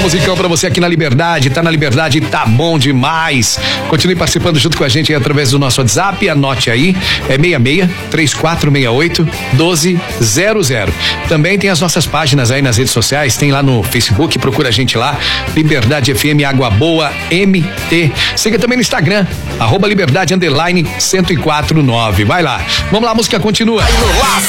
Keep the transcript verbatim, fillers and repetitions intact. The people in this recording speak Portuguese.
musicão pra você aqui na Liberdade. Tá na Liberdade, tá bom demais. Continue participando junto com a gente aí através do nosso WhatsApp. Anote aí, é seis seis, três quatro seis oito, um dois zero zero. Também tem as nossas páginas aí nas redes sociais, tem lá no Facebook, procura a gente lá, Liberdade F M Água Boa M T. Siga também no Instagram, arroba Liberdade underline cento e quatro nove. Vai lá. Vamos lá, a música continua.